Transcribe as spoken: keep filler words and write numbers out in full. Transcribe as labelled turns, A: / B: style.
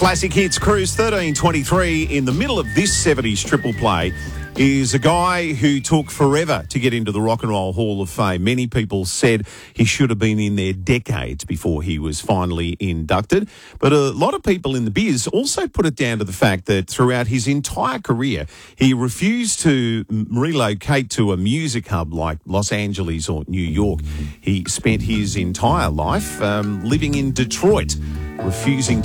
A: Classic Hits Cruise thirteen twenty-three. In the middle of this seventies triple play is a guy who took forever to get into the Rock and Roll Hall of Fame. Many people said he should have been in there decades before he was finally inducted. But a lot of people in the biz also put it down to the fact that throughout his entire career, he refused to relocate to a music hub like Los Angeles or New York. He spent his entire life um, living in Detroit, refusing